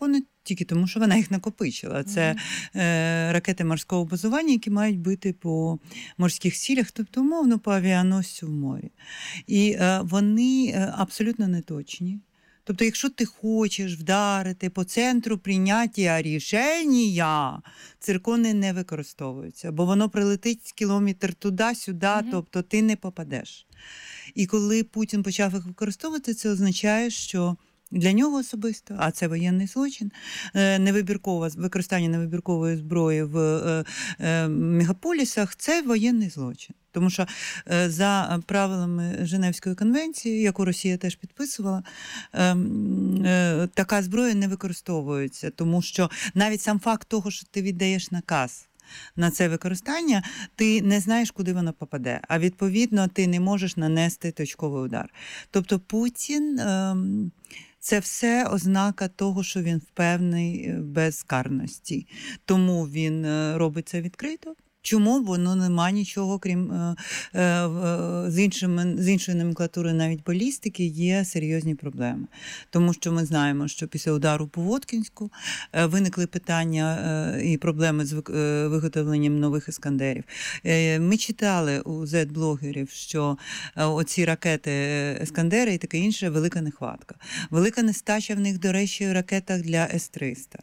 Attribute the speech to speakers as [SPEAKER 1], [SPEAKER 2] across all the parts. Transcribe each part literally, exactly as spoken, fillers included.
[SPEAKER 1] циркони тільки тому, що вона їх накопичила. Це е, ракети морського базування, які мають бити по морських цілях, тобто, умовно, по авіаносцю в морі. І е, вони е, абсолютно неточні. Тобто, якщо ти хочеш вдарити по центру прийняття рішення, циркони не використовуються, бо воно прилетить кілометр туди-сюди, mm-hmm. тобто ти не попадеш. І коли Путін почав їх використовувати, це означає, що для нього особисто, а це воєнний злочин, невибіркове використання невибіркової зброї в е, е, мегаполісах – це воєнний злочин. Тому що е, за правилами Женевської конвенції, яку Росія теж підписувала, е, е, така зброя не використовується. Тому що навіть сам факт того, що ти віддаєш наказ на це використання, ти не знаєш, куди воно попаде. А відповідно, ти не можеш нанести точковий удар. Тобто Путін... Е, Це все ознака того, що він впевнений в безкарності. Тому він робить це відкрито. Чому? Бо ну, нема нічого, крім е, е, з, іншим, з іншої номенклатури, навіть балістики, є серйозні проблеми. Тому що ми знаємо, що після удару по Воткінську е, виникли питання е, і проблеми з е, виготовленням нових іскандерів. Е, ми читали у зет-блогерів, що е, оці ракети іскандери і таке інше – велика нехватка. Велика нестача в них, до речі, в ракетах для С триста.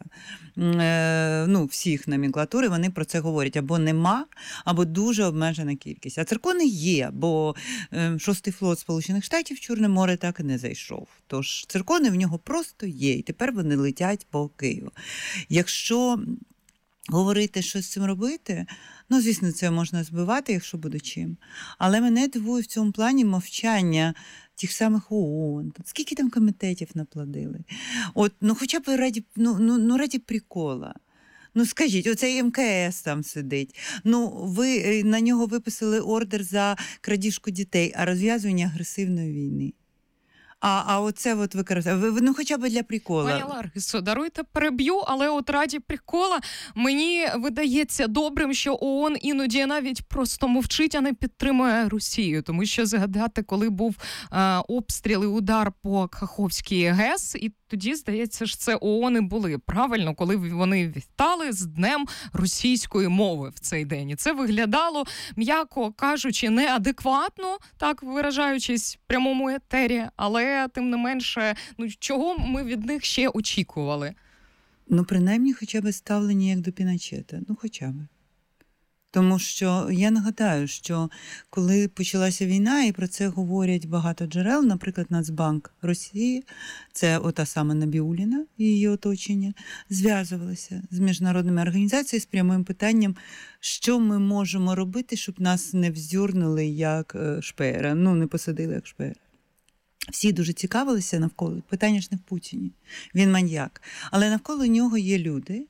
[SPEAKER 1] Е, ну, всіх номенклатури, вони про це говорять. Або нема, або дуже обмежена кількість. А циркони є, бо шостий флот Сполучених Штатів в Чорне море так і не зайшов. Тож циркони в нього просто є, і тепер вони летять по Києву. Якщо говорити, що з цим робити, ну, звісно, це можна збивати, якщо буде чим. Але мене дивує в цьому плані мовчання тих самих ООН. Скільки там комітетів наплодили? От, ну, хоча б раді, ну, ну, ну, раді прикола. Ну, скажіть, оцей ем ка ес там сидить. Ну, ви на нього виписали ордер за крадіжку дітей, а розв'язування агресивної війни. А, а оце от використовує. Ну, хоча б для прикола.
[SPEAKER 2] Пані Ларисо, даруйте, переб'ю, але от раді прикола мені видається добрим, що ООН іноді навіть просто мовчить, а не підтримує Росію. Тому що згадати, коли був е, обстріл і удар по Каховській ГЕС, і тоді, здається, ж це ООН і були, правильно, коли вони вітали з Днем російської мови в цей день. І це виглядало, м'яко кажучи, неадекватно, так виражаючись в прямому етері, але тим не менше, ну чого ми від них ще очікували?
[SPEAKER 1] Ну, принаймні, хоча б ставлення як до Піночета. Ну, хоча б. Тому що я нагадаю, що коли почалася війна, і про це говорять багато джерел, наприклад, Нацбанк Росії, це ота сама Набіуліна і її оточення, зв'язувалися з міжнародними організаціями з прямим питанням, що ми можемо робити, щоб нас не вздюрнули як шпеєра, ну, не посадили як шпеєра. Всі дуже цікавилися навколо. Питання ж не в Путіні. Він маньяк. Але навколо нього є люди,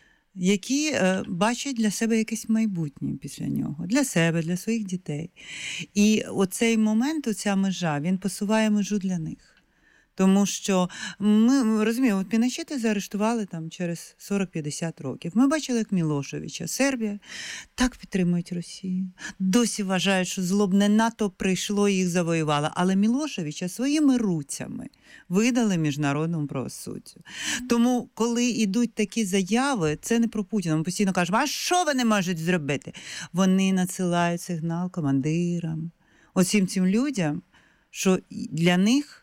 [SPEAKER 1] які е, бачать для себе якесь майбутнє після нього. Для себе, для своїх дітей. І оцей момент, оця межа, він посуває межу для них. Тому що ми розуміємо, от Піночета заарештували там через сорок-п'ятдесят років. Ми бачили, як Мілошевича. Сербія так підтримують Росію. Досі вважають, що злобне НАТО прийшло і їх завоювало. Але Мілошевича своїми руцями видали міжнародному правосуддю. Тому, коли йдуть такі заяви, це не про Путіна. Ми постійно кажемо, а що вони можуть зробити? Вони надсилають сигнал командирам, оцім цим людям, що для них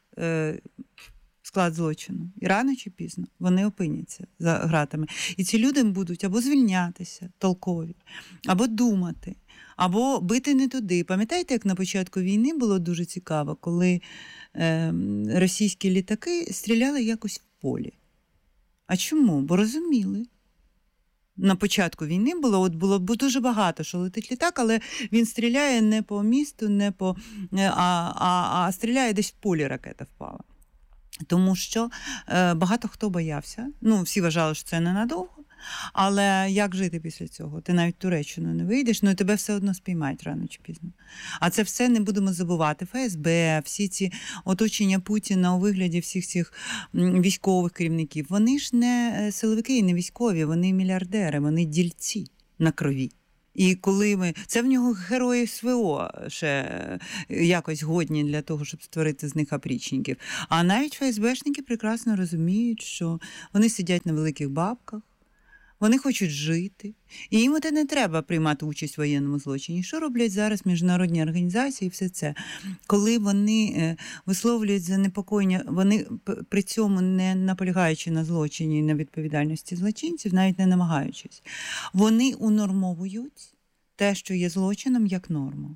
[SPEAKER 1] склад злочину. І рано чи пізно вони опиняться за ґратами. І ці люди будуть або звільнятися, толкові, або думати, або бити не туди. Пам'ятаєте, як на початку війни було дуже цікаво, коли е, російські літаки стріляли якось в полі. А чому? Бо розуміли. На початку війни було, от було дуже багато, що летить літак, але він стріляє не по місту, не по, а, а, а стріляє десь в полі, ракета впала. Тому що е, багато хто боявся, ну всі вважали, що це ненадовго, але як жити після цього? Ти навіть в Туреччину не вийдеш, ну і тебе все одно спіймають рано чи пізно. А це все не будемо забувати. Ф С Б, всі ці оточення Путіна у вигляді всіх цих військових керівників, вони ж не силовики і не військові, вони мільярдери, вони дільці на крові. І коли ми... Це в нього герої СВО ще якось годні для того, щоб створити з них опричників. А навіть ФСБшники прекрасно розуміють, що вони сидять на великих бабках, вони хочуть жити, і їм це не треба приймати участь в воєнному злочині. Що роблять зараз міжнародні організації і все це? Коли вони висловлюють занепокоєння, вони при цьому не наполягаючи на злочині і на відповідальності злочинців, навіть не намагаючись, вони унормовують те, що є злочином, як норму.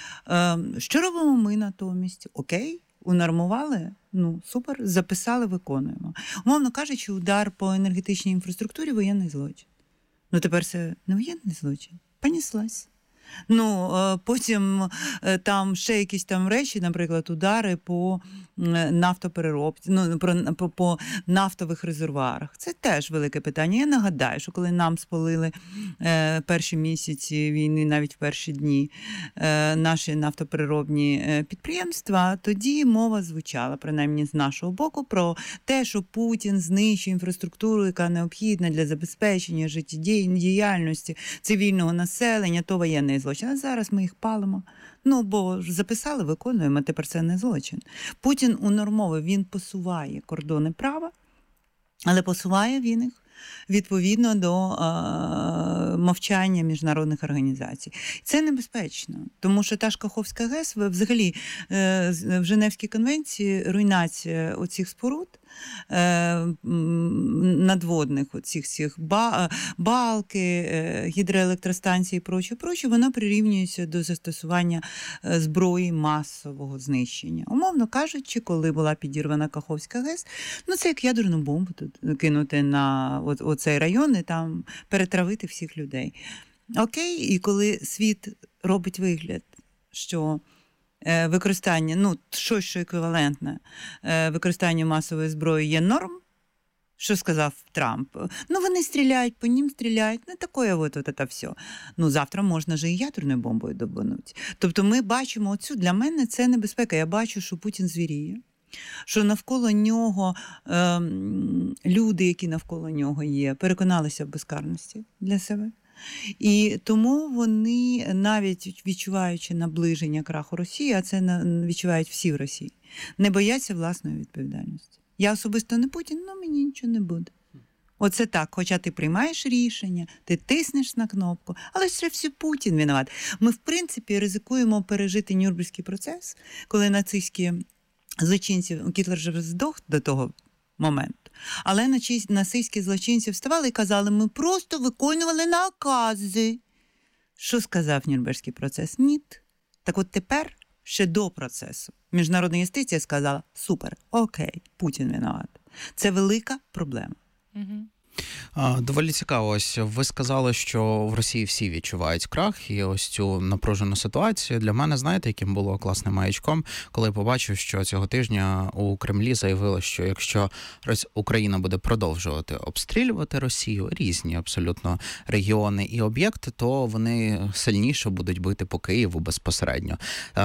[SPEAKER 1] Що робимо ми натомість? Окей, унормували? Ну, супер, записали, виконуємо. Умовно кажучи, удар по енергетичній інфраструктурі – воєнний злочин. Ну, тепер це не воєнний злочин. Понеслась. Ну, потім там ще якісь там речі, наприклад, удари по нафтопереробці, ну, по, по нафтових резервуарах. Це теж велике питання. Я нагадаю, що коли нам спалили е, перші місяці війни, навіть в перші дні, е, наші нафтопереробні підприємства, тоді мова звучала, принаймні з нашого боку, про те, що Путін знищує інфраструктуру, яка необхідна для забезпечення життєдіяльності цивільного населення, то воєнний злочин. А зараз ми їх палимо. Ну, бо записали, виконуємо, а тепер це не злочин. Путін унормовує, він посуває кордони права, але посуває він їх відповідно до е, мовчання міжнародних організацій. Це небезпечно, тому що та ж Каховська ГЕС, взагалі, е, в Женевській конвенції руйнація оцих споруд, е, надводних оцих всіх ба, балки, е, гідроелектростанції і проче, проче, вона прирівнюється до застосування зброї масового знищення. Умовно кажучи, коли була підірвана Каховська ГЕС, ну це як ядерну бомбу тут кинути на оцей район і там перетравити всіх людей. Окей, і коли світ робить вигляд, що використання, ну, щось, що еквівалентне використанню масової зброї є норм, що сказав Трамп? Ну, вони стріляють, по ним стріляють, не таке от, от це все. Ну, завтра можна же і ядерною бомбою добанути. Тобто ми бачимо оцю, для мене це небезпека. Я бачу, що Путін звіріє, що навколо нього е, люди, які навколо нього є, переконалися в безкарності для себе. І тому вони, навіть відчуваючи наближення краху Росії, а це відчувають всі в Росії, не бояться власної відповідальності. Я особисто не Путін, ну мені нічого не буде. Оце так, хоча ти приймаєш рішення, ти тиснеш на кнопку, але ще все Путін винуват. Ми, в принципі, ризикуємо пережити Нюрнберзький процес, коли нацистські злочинці, Гітлер вже здох до того моменту, але нацистські злочинці вставали і казали, ми просто виконували накази. Що сказав Нюрнберзький процес? Ні. Так от тепер, ще до процесу, міжнародна юстиція сказала, супер, окей, Путін винуват. Це велика проблема.
[SPEAKER 2] Угу.
[SPEAKER 3] Доволі цікаво. Ось ви сказали, що в Росії всі відчувають крах і ось цю напружену ситуацію. Для мене, знаєте, яким було класним маячком, коли я побачив, що цього тижня у Кремлі заявили, що якщо Україна буде продовжувати обстрілювати Росію, різні абсолютно регіони і об'єкти, то вони сильніше будуть бити по Києву безпосередньо.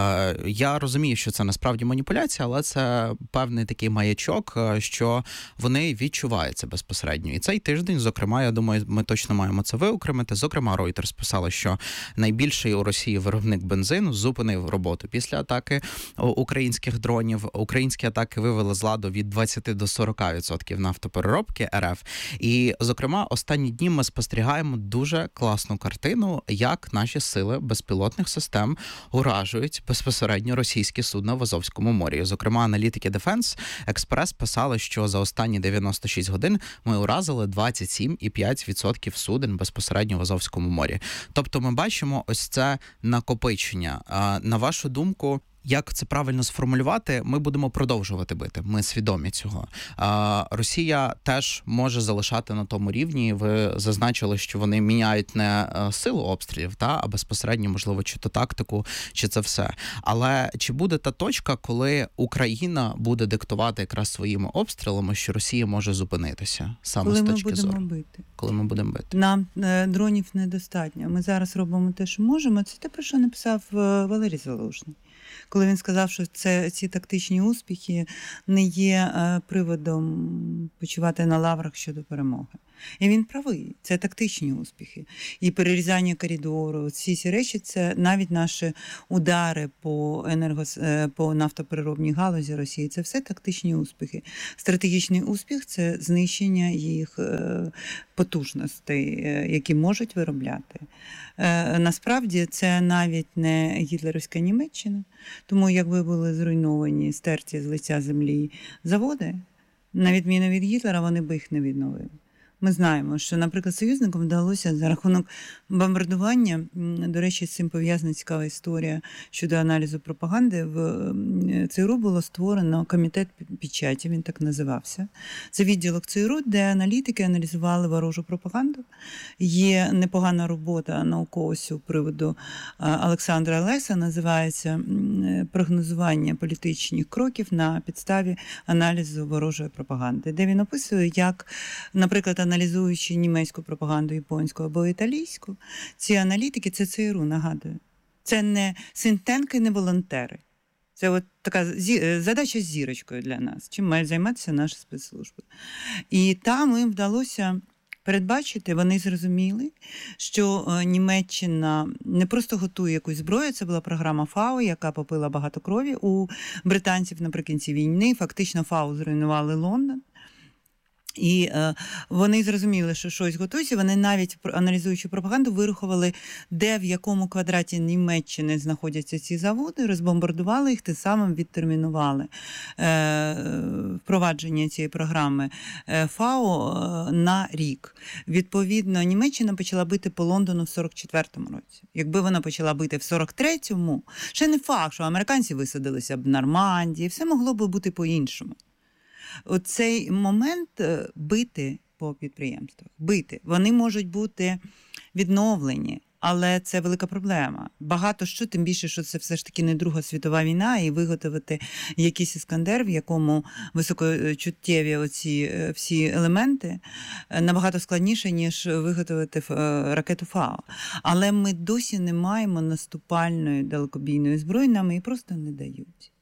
[SPEAKER 3] Я розумію, що це насправді маніпуляція, але це певний такий маячок, що вони відчуваються безпосередньо. І цей тиждень, зокрема, я думаю, ми точно маємо це виокремити. Зокрема, Reuters писала, що найбільший у Росії виробник бензину зупинив роботу після атаки українських дронів. Українські атаки вивели з ладу від двадцяти до сорока відсотків нафтопереробки РФ. І, зокрема, останні дні ми спостерігаємо дуже класну картину, як наші сили безпілотних систем уражують безпосередньо російські судна в Азовському морі. Зокрема, аналітики Defense Express писали, що за останні дев'яносто шість годин ми уразили двадцять сім цілих п'ять десятих відсотка суден безпосередньо в Азовському морі. Тобто ми бачимо ось це накопичення. На вашу думку, як це правильно сформулювати, ми будемо продовжувати бити. Ми свідомі цього. А, Росія теж може залишати на тому рівні. Ви зазначили, що вони міняють не силу обстрілів, та, а безпосередньо, можливо, чи то тактику, чи це все. Але чи буде та точка, коли Україна буде диктувати якраз своїми обстрілами, що Росія може зупинитися? Саме
[SPEAKER 1] коли
[SPEAKER 3] з точки
[SPEAKER 1] ми будемо
[SPEAKER 3] зору.
[SPEAKER 1] бити.
[SPEAKER 3] Коли ми будемо бити.
[SPEAKER 1] Нам е, дронів недостатньо. Ми зараз робимо те, що можемо. Це те, про що написав е, Валерій Залужний. коли він сказав, що це, ці тактичні успіхи не є приводом почувати на лаврах щодо перемоги. І він правий, це тактичні успіхи. І перерізання коридору, всі ці речі, це навіть наші удари по, енергос... по нафтопереробній галузі Росії, це все тактичні успіхи. Стратегічний успіх – це знищення їх потужностей, які можуть виробляти. Насправді, це навіть не гітлерівська Німеччина, тому якби були зруйновані, стерті з лиця землі заводи, на відміну від Гітлера, вони би їх не відновили. Ми знаємо, що, наприклад, союзникам вдалося за рахунок бомбардування, до речі, з цим пов'язана цікава історія щодо аналізу пропаганди, в ЦРУ було створено комітет печаті, він так називався. Це відділок ЦРУ, де аналітики аналізували ворожу пропаганду. Є непогана робота наукова з приводу Олександра Леса, називається «Прогнозування політичних кроків на підставі аналізу ворожої пропаганди», де він описує, як, наприклад, аналізуючи німецьку пропаганду, японську або італійську, ці аналітики, це ЦРУ, нагадую. Це не синтенки, не волонтери. Це от така задача з зірочкою для нас, чим мають займатися наші спецслужби. І там їм вдалося передбачити, вони зрозуміли, що Німеччина не просто готує якусь зброю, це була програма ФАО, яка попила багато крові у британців наприкінці війни. Фактично ФАО зруйнували Лондон. І е, вони зрозуміли, що щось готується. Вони навіть, аналізуючи пропаганду, вирахували, де, в якому квадраті Німеччини знаходяться ці заводи, розбомбардували їх, тим самим відтермінували е, впровадження цієї програми ФАО е, на рік. Відповідно, Німеччина почала бити по Лондону в сорок четвертому році. Якби вона почала бити в сорок третьому, ще не факт, що американці висадилися б в Нормандії, все могло би бути по-іншому. Оцей момент бити по підприємствах, бити, вони можуть бути відновлені, але це велика проблема. Багато що, тим більше, що це все ж таки не Друга світова війна, і виготовити якийсь іскандер, в якому високочуттєві оці всі елементи, набагато складніше, ніж виготовити ракету ФАО. Але ми досі не маємо наступальної далекобійної зброї, нам її просто не дають.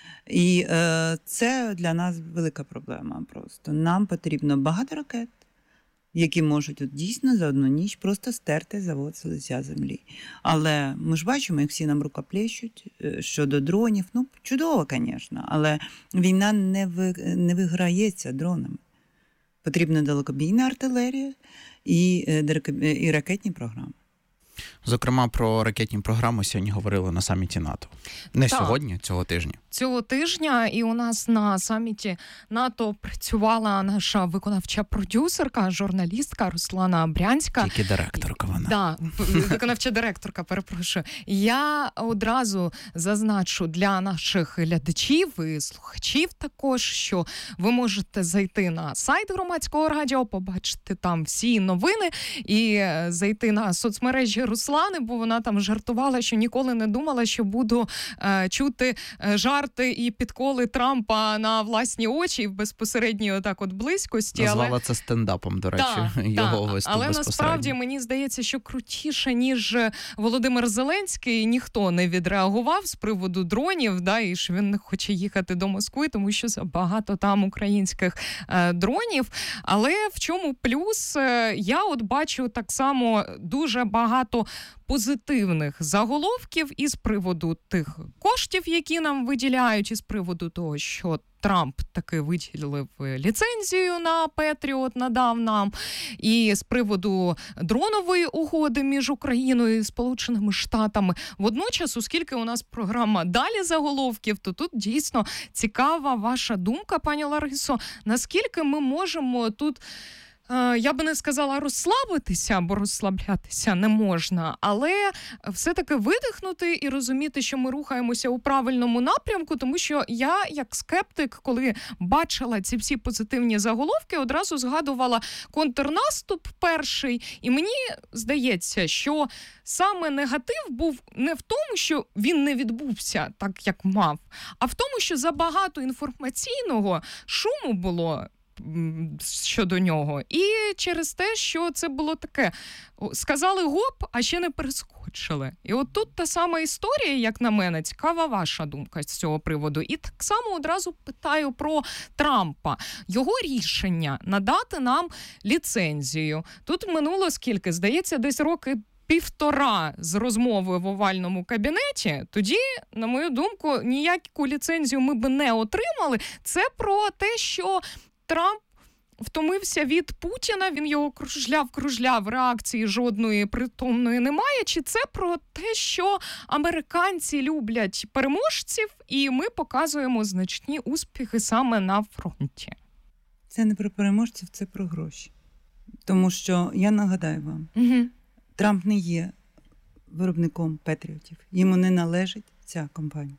[SPEAKER 1] І е, це для нас велика проблема просто. Нам потрібно багато ракет, які можуть от, дійсно за одну ніч просто стерти завод з лиця землі. Але ми ж бачимо, як всі нам рукоплещуть щодо дронів. Ну, чудово, звісно, але війна не, ви, не виграється дронами. Потрібна далекобійна артилерія і, і ракетні програми.
[SPEAKER 3] Зокрема, про ракетні програми сьогодні говорили на саміті НАТО. Не
[SPEAKER 2] так.
[SPEAKER 3] Сьогодні, цього тижня.
[SPEAKER 2] Цього тижня, і у нас на саміті НАТО працювала наша виконавча продюсерка, журналістка Руслана Брянська.
[SPEAKER 3] Тільки директорка вона.
[SPEAKER 2] Так, да, виконавча директорка, перепрошую. Я одразу зазначу для наших глядачів і слухачів також, що ви можете зайти на сайт Громадського радіо, побачити там всі новини і зайти на соцмережі Руслани, бо вона там жартувала, що ніколи не думала, що буду е, чути е, жарти і підколи Трампа на власні очі в безпосередній отак от близькості.
[SPEAKER 3] Назвала
[SPEAKER 2] але...
[SPEAKER 3] це стендапом, до речі,
[SPEAKER 2] та,
[SPEAKER 3] його
[SPEAKER 2] та.
[SPEAKER 3] виступ
[SPEAKER 2] Але
[SPEAKER 3] безпосередньо.
[SPEAKER 2] насправді мені здається, що крутіше, ніж Володимир Зеленський, ніхто не відреагував з приводу дронів, да, і що він не хоче їхати до Москви, тому що забагато там українських е, дронів. Але в чому плюс? Е, я от бачу так само дуже багато позитивних заголовків із приводу тих коштів, які нам виділяють, із приводу того, що Трамп таки виділив ліцензію на Петріот, надав нам, і з приводу дронової угоди між Україною і Сполученими Штатами. Водночас, оскільки у нас програма «Далі заголовків», то тут дійсно цікава ваша думка, пані Ларисо, наскільки ми можемо тут, я би не сказала розслабитися, бо розслаблятися не можна, але все-таки видихнути і розуміти, що ми рухаємося у правильному напрямку, тому що я, як скептик, коли бачила ці всі позитивні заголовки, одразу згадувала контрнаступ перший, і мені здається, що саме негатив був не в тому, що він не відбувся так, як мав, а в тому, що забагато інформаційного шуму було м, щодо нього. І через те, що це було таке. Сказали гоп, а ще не перескочили. І от тут та сама історія, як на мене, цікава ваша думка з цього приводу. І так само одразу питаю про Трампа. Його рішення надати нам ліцензію. Тут минуло скільки? Здається, десь роки півтора з розмови в овальному кабінеті. Тоді, на мою думку, ніяку ліцензію ми б не отримали. Це про те, що Трамп втомився від Путіна, він його кружляв-кружляв, реакції жодної притомної немає. Чи це про те, що американці люблять переможців, і ми показуємо значні успіхи саме на фронті?
[SPEAKER 1] Це не про переможців, це про гроші. Тому що, я нагадаю вам,
[SPEAKER 2] Угу.
[SPEAKER 1] Трамп не є виробником патріотів. Йому не належить ця компанія.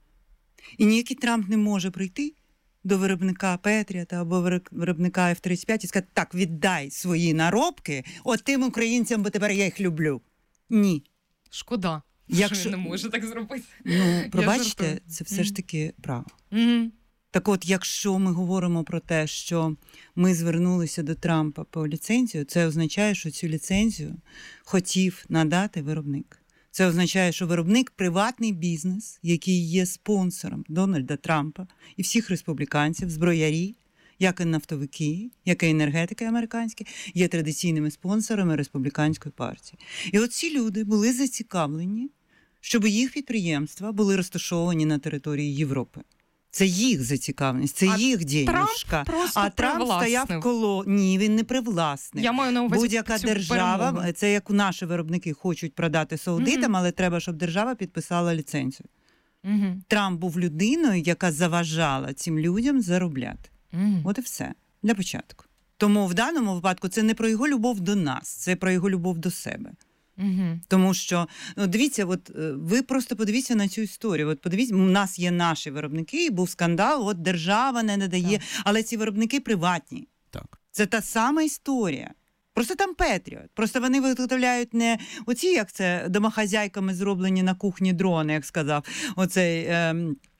[SPEAKER 1] І ніякий Трамп не може прийти до виробника Петріота або виробника еф тридцять п'ять і сказати, так, віддай свої наробки от тим українцям, бо тепер я їх люблю. Ні.
[SPEAKER 2] Шкода,
[SPEAKER 1] Якщо...
[SPEAKER 2] що я не можу так зробити.
[SPEAKER 1] Ну, пробачте,
[SPEAKER 2] жартую.
[SPEAKER 1] це все ж таки право.
[SPEAKER 2] Угу.
[SPEAKER 1] Так от, якщо ми говоримо про те, що ми звернулися до Трампа по ліцензію, це означає, що цю ліцензію хотів надати виробник. Це означає, що виробник – приватний бізнес, який є спонсором Дональда Трампа і всіх республіканців, зброярі, як і нафтовики, як і енергетики американські, є традиційними спонсорами республіканської партії. І от ці люди були зацікавлені, щоб їх підприємства були розташовані на території Європи. Це їх зацікавленість, це
[SPEAKER 2] а
[SPEAKER 1] їх діянюшка. А Трамп стояв коло... Ні, він не привласник.
[SPEAKER 2] Я маю на увазі
[SPEAKER 1] Будь-яка
[SPEAKER 2] цю
[SPEAKER 1] держава,
[SPEAKER 2] перемогу.
[SPEAKER 1] це як наші виробники хочуть продати саудитам,
[SPEAKER 2] Угу.
[SPEAKER 1] але треба, щоб держава підписала ліцензію.
[SPEAKER 2] Угу.
[SPEAKER 1] Трамп був людиною, яка заважала цим людям заробляти.
[SPEAKER 2] Угу.
[SPEAKER 1] От і все. Для початку. Тому в даному випадку це не про його любов до нас, це про його любов до себе.
[SPEAKER 2] Угу.
[SPEAKER 1] Тому що, ну, дивіться, от ви просто подивіться на цю історію. От подивіться, у нас є наші виробники, і був скандал, от держава не надає,
[SPEAKER 2] так.
[SPEAKER 1] але ці виробники приватні.
[SPEAKER 3] Так.
[SPEAKER 1] Це та сама історія. Просто там Петріот. Просто вони виготовляють не оці, як це, домохазяйками зроблені на кухні дрони, як сказав оцей е,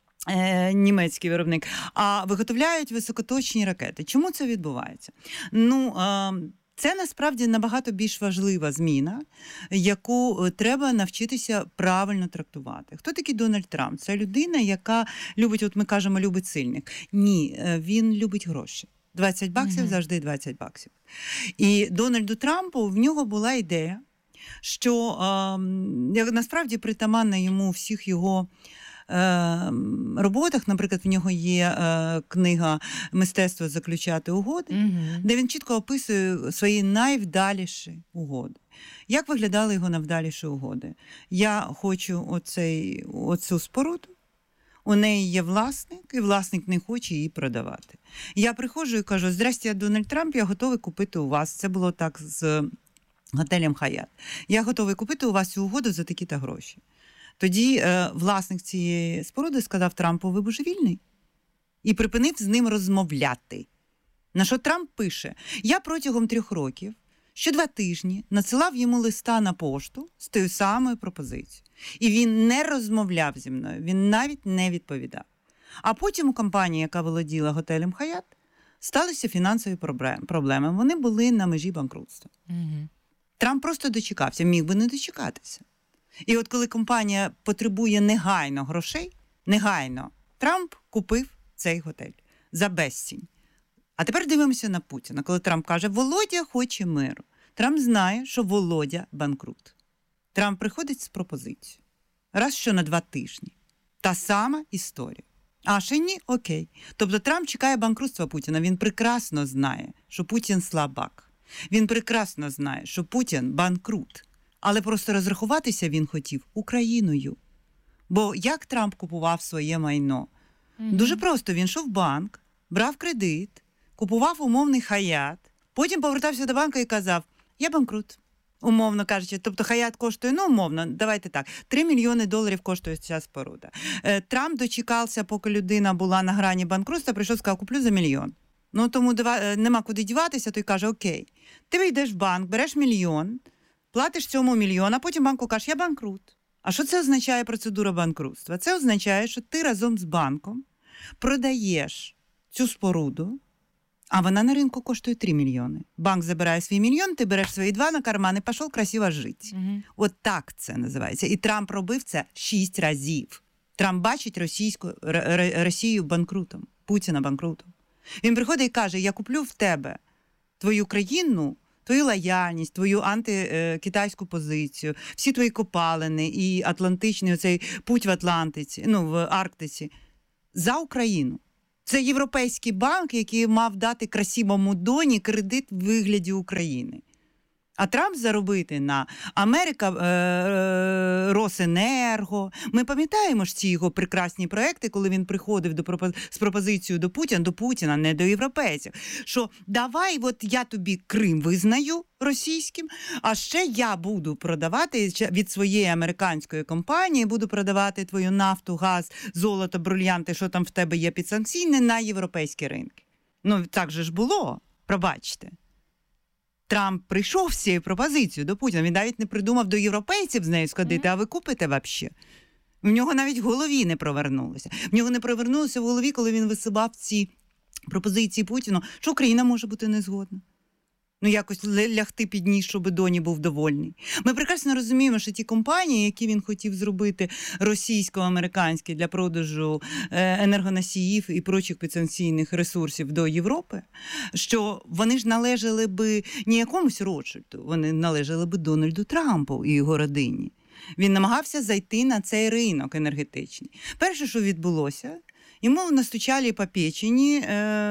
[SPEAKER 1] е, німецький виробник, а виготовляють високоточні ракети. Чому це відбувається? Ну, е, це насправді набагато більш важлива зміна, яку треба навчитися правильно трактувати. Хто такий Дональд Трамп? Це людина, яка любить, от ми кажемо, любить сильних. Ні, він любить гроші. двадцять баксів угу. завжди двадцять баксів. І Дональду Трампу, в нього була ідея, що е, насправді притаманна йому всіх його роботах, наприклад, в нього є е, книга «Мистецтво заключати угоди», mm-hmm. де він чітко описує свої найвдаліші угоди. Як виглядали його найвдаліші угоди? Я хочу оцей, оцю споруду, у неї є власник, і власник не хоче її продавати. Я приходжу і кажу, здрасте, я Дональд Трамп, я готовий купити у вас. Це було так з готелем Хаят. Я готовий купити у вас цю угоду за такі-то гроші. Тоді е, власник цієї споруди сказав Трампу, ви божевільний? І припинив з ним розмовляти. На що Трамп пише, я протягом трьох років, що два тижні надсилав йому листа на пошту з тою самою пропозицією. І він не розмовляв зі мною, він навіть не відповідав. А потім у компанії, яка володіла готелем Хаят, сталися фінансові проблеми. Вони були на межі банкрутства.
[SPEAKER 2] Угу.
[SPEAKER 1] Трамп просто дочекався, міг би не дочекатися. І от коли компанія потребує негайно грошей, негайно, Трамп купив цей готель за безцінь. А тепер дивимося на Путіна. Коли Трамп каже, Володя хоче миру. Трамп знає, що Володя банкрут. Трамп приходить з пропозицією. Раз що на два тижні. Та сама історія. А ще ні? Окей. Тобто Трамп чекає банкрутства Путіна. Він прекрасно знає, що Путін слабак. Він прекрасно знає, що Путін банкрут. Але просто розрахуватися він хотів Україною. Бо як Трамп купував своє майно? Mm-hmm. Дуже просто. Він йшов в банк, брав кредит, купував умовний Хаят, потім повертався до банку і казав, я банкрут, умовно кажучи. Тобто Хаят коштує, ну умовно, давайте так, три мільйони доларів коштує ця споруда. Трамп дочекався, поки людина була на грані банкрутства, прийшов і сказав, куплю за мільйон. Ну тому нема куди діватися, той каже, окей, ти вийдеш в банк, береш мільйон, платиш цьому мільйон, а потім банку кажеш, я банкрут. А що це означає процедура банкрутства? Це означає, що ти разом з банком продаєш цю споруду, А вона на ринку коштує три мільйони. Банк забирає свій мільйон, ти береш свої два на карман і пішов красиво жити. Угу. От так це називається. І Трамп робив це шість разів. Трамп бачить російську, Росію банкрутом, Путіна банкрутом. Він приходить і каже, я куплю в тебе твою країну, твою лояльність, твою антикитайську позицію, всі твої копалини і атлантичний оцей путь в Атлантиці, ну, в Арктиці, за Україну. Це Європейський банк, який мав дати красивому доні кредит в вигляді України. А Трамп заробити на Америка, е, е, Росенерго. Ми пам'ятаємо ж ці його прекрасні проекти, коли він приходив до пропоз... з пропозицією до Путіна, до Путіна, не до європейців, що давай, от я тобі Крим визнаю російським, а ще я буду продавати від своєї американської компанії, буду продавати твою нафту, газ, золото, брильянти, що там в тебе є підсанкційне, на європейські ринки. Ну, так же ж було, пробачте. Трамп прийшов з цією пропозицією до Путіна. Він навіть не придумав до європейців з нею сходити, mm-hmm. а ви купите взагалі. В нього навіть в голові не провернулося. В нього не провернулося в голові, коли він висував ці пропозиції Путіну, що Україна може бути не згодна. Ну, якось лягти під ніж, щоб доні був довольний. Ми прекрасно розуміємо, що ті компанії, які він хотів зробити російсько-американські для продажу енергоносіїв і прочих підсанкційних ресурсів до Європи, що вони ж належали би не якомусь Ротшильду, вони належали би Дональду Трампу і його родині. Він намагався зайти на цей ринок енергетичний. Перше, що відбулося, йому настучали по печені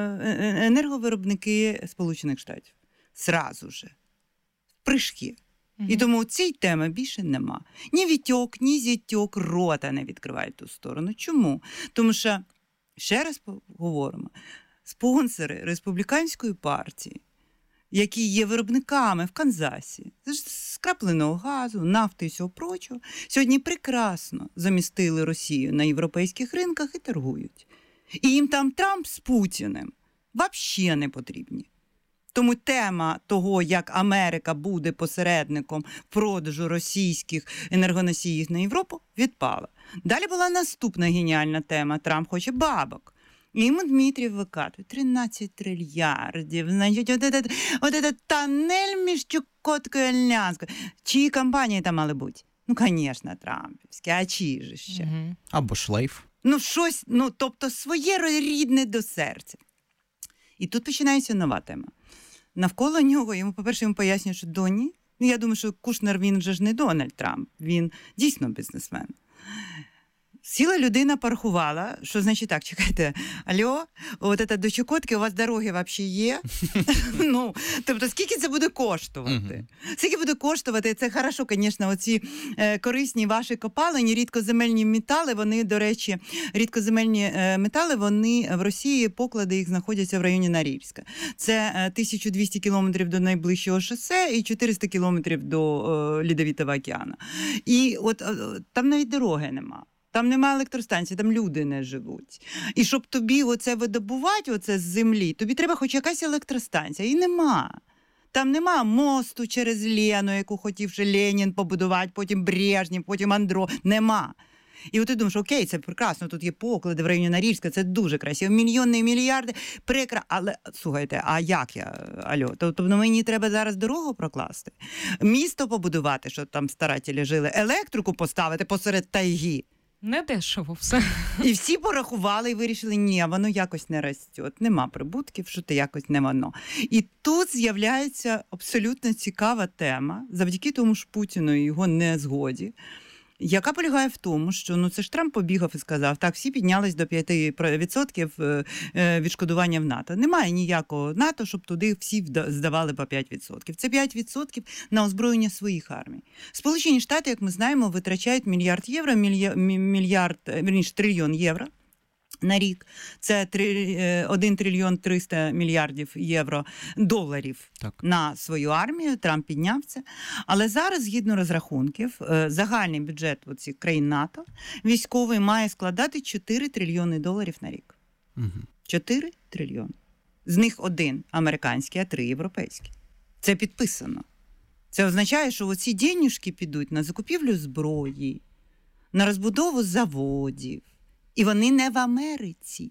[SPEAKER 1] енерговиробники Сполучених Штатів. Сразу же. Прыжки. Mm-hmm. І тому цієї теми більше нема. Ні вітьок, ні зітьок рота не відкривають ту сторону. Чому? Тому що, ще раз поговоримо, спонсори республіканської партії, які є виробниками в Канзасі, скрапленого газу, нафти і всього прочого, сьогодні прекрасно замістили Росію на європейських ринках і торгують. І їм там Трамп з Путіним взагалі не потрібні. Тому тема того, як Америка буде посередником продажу російських енергоносіїв на Європу, відпала. Далі була наступна геніальна тема. Трамп хоче бабок. І йому Дмитрів викатує тринадцять трильярдів. Значить, от этот, от этот тоннель між Чукоткою і Альянською. Чиї компанії там мали бути? Ну, звісно, трампівські. А чиї же ще?
[SPEAKER 3] Угу. Або шлейф.
[SPEAKER 1] Ну, щось, ну, тобто своє рідне до серця. І тут починається нова тема. Навколо нього, йому, по-перше, йому пояснюють, що Доні, ну, я думаю, що Кушнер, він вже ж не Дональд Трамп, він дійсно бізнесмен. Сіла людина, порахувала, що, значить, так, чекайте, алло, от це до Чукотки у вас дороги взагалі є? Ну, тобто, скільки це буде коштувати? Скільки буде коштувати? Це хорошо, звісно, оці е, корисні ваші копалені, рідкоземельні метали, вони, до речі, рідкоземельні е, метали, вони в Росії, поклади їх знаходяться в районі Норильська. Це е, тисяча двісті кілометрів до найближчого шосе і чотириста кілометрів до е, Льодовитого океану. І от е, там навіть дороги нема. Там немає електростанції, там люди не живуть. І щоб тобі оце видобувати, оце з землі, тобі треба хоч якась електростанція. І нема. Там нема мосту через Лену, яку хотів ще Ленін побудувати, потім Брежнєв, потім Андро. Нема. І от ти думаєш, окей, це прекрасно, тут є поклади в районі Норильська, це дуже красиво, мільйони і мільярди, прекрасно. Але, слухайте, а як я, алло, тобто мені треба зараз дорогу прокласти, місто побудувати, щоб там старателі жили, електрику поставити посеред тайги.
[SPEAKER 2] Не дешево все.
[SPEAKER 1] І всі порахували і вирішили, ні, воно якось не росте, нема прибутків, що ти якось не воно. І тут з'являється абсолютно цікава тема, завдяки тому ж Путіну і його незгоді, яка полягає в тому, що ну це ж Трамп побігав і сказав, так, всі піднялись до п'ять відсотків відшкодування в НАТО. Немає ніякого НАТО, щоб туди всі здавали по п'ять відсотків. Це п'ять відсотків на озброєння своїх армій. Сполучені Штати, як ми знаємо, витрачають мільярд євро, мільярд, вірніше, трильйон євро на рік. Це один трильйон триста мільярдів євро доларів так. на свою армію. Трамп підняв це. Але зараз, згідно розрахунків, загальний бюджет цих країн НАТО військовий має складати чотири трильйони доларів на рік. Угу. чотири трильйони. З них один американський, а три європейські. Це підписано. Це означає, що оці денюжки підуть на закупівлю зброї, на розбудову заводів. І вони не в Америці.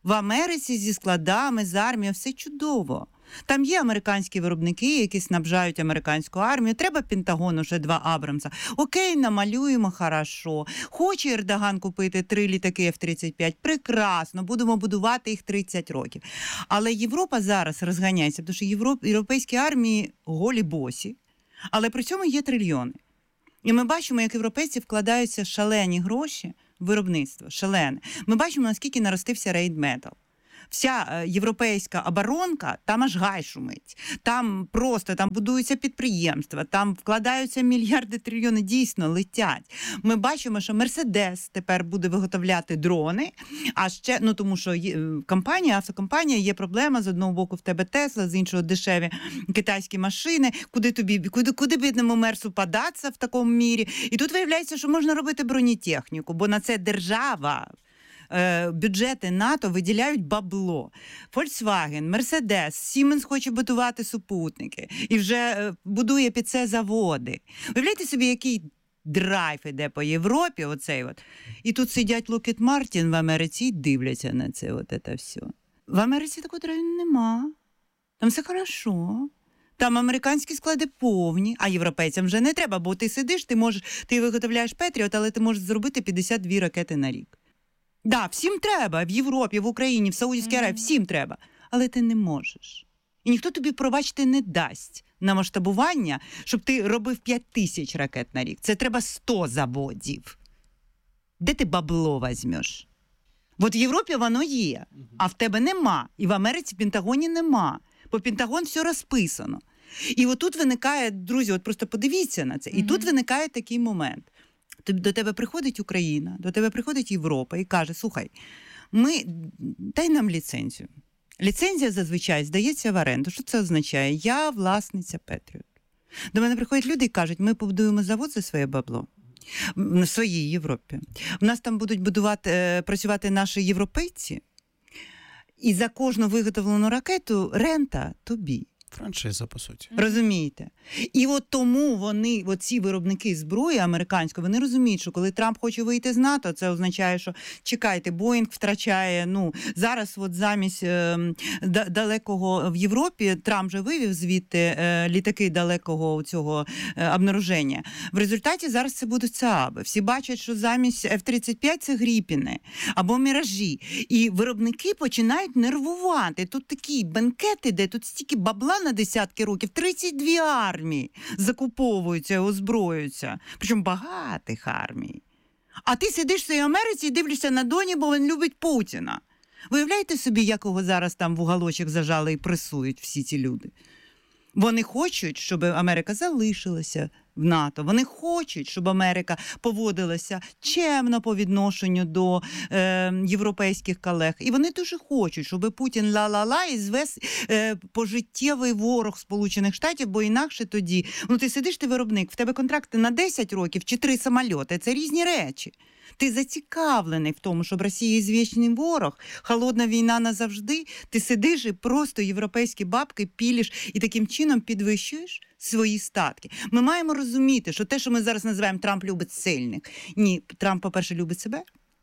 [SPEAKER 1] В Америці зі складами, з армією все чудово. Там є американські виробники, які снабжають американську армію. Треба Пентагону ще два Абрамса. Окей, намалюємо, хорошо. Хоче Ердоган купити три літаки еф тридцять п'ять? Прекрасно, будемо будувати їх тридцять років. Але Європа зараз розганяється, тому що європ... європейські армії голі босі, але при цьому є трильйони. І ми бачимо, як європейці вкладаються шалені гроші в виробництво, шалене. Ми бачимо, наскільки наростився рейдметал. Вся європейська оборонка, там аж гай шумить. Там просто там будуються підприємства, там вкладаються мільярди, трильйони, дійсно летять. Ми бачимо, що Мерседес тепер буде виготовляти дрони, а ще, ну тому що компанія, автокомпанія, є проблема, з одного боку в тебе Тесла, з іншого дешеві китайські машини, куди тобі, куди, куди бідному мерсу податися в такому мірі. І тут виявляється, що можна робити бронетехніку, бо на це держава, бюджети НАТО виділяють бабло. Volkswagen, Mercedes, Siemens хоче будувати супутники і вже будує під це заводи. Уявляєте собі, який драйв іде по Європі, оцей от. І тут сидять Lockheed Martin в Америці і дивляться на це, от це все. В Америці такого драйву нема. Там все хорошо. Там американські склади повні, а європейцям вже не треба, бо ти сидиш, ти можеш, ти виготовляєш Петріот, але ти можеш зробити п'ятдесят дві ракети на рік. Да, всім треба, в Європі, в Україні, в Саудівській Аравії, всім треба. Але ти не можеш. І ніхто тобі, пробачте, не дасть на масштабування, щоб ти робив п'ять тисяч ракет на рік. Це треба сто заводів. Де ти бабло візьмеш? От в Європі воно є, а в тебе нема. І в Америці в Пентагоні нема. По Пентагон все розписано. І отут виникає, друзі, от просто подивіться на це, і тут виникає такий момент. До тебе приходить Україна, до тебе приходить Європа і каже, слухай, ми, дай нам ліцензію. Ліцензія зазвичай здається в оренду. Що це означає? Я власниця Петріот. До мене приходять люди і кажуть, ми побудуємо завод за своє бабло в своїй Європі. У нас там будуть будувати, працювати наші європейці, і за кожну виготовлену ракету рента тобі.
[SPEAKER 3] Франшиза, по суті.
[SPEAKER 1] Розумієте? І от тому вони, от ці виробники зброї американської, вони розуміють, що коли Трамп хоче вийти з НАТО, це означає, що, чекайте, Боїнг втрачає, ну, зараз от замість е, далекого в Європі, Трамп вже вивів звідти е, літаки далекого цього е, обнаруження. В результаті зараз це будуть Сааби. Всі бачать, що замість еф тридцять п'ять це Гріпіни або Міражі. І виробники починають нервувати. Тут такі бенкети, де тут стільки бабла на десятки років, тридцять дві армії закуповуються, озброюються. Причому багатих армій. А ти сидиш в цій Америці і дивишся на Доні, бо він любить Путіна. Виявляєте собі, як його зараз там в уголочок зажали і пресують всі ці люди? Вони хочуть, щоб Америка залишилася в НАТО. Вони хочуть, щоб Америка поводилася чемно по відношенню до е, європейських колег. І вони дуже хочуть, щоб Путін ла-ла-ла і звез е, пожиттєвий ворог Сполучених Штатів, бо інакше тоді, ну ти сидиш, ти виробник, в тебе контракти на десять років чи три самольоти. Це різні речі. Ти зацікавлений в тому, щоб Росія звічний ворог, холодна війна назавжди, ти сидиш і просто європейські бабки пілиш і таким чином підвищуєш свої статки. Ми маємо розуміти, що те, що ми зараз називаємо Трамп любить сильних. Ні, Трамп, по-перше, любить себе,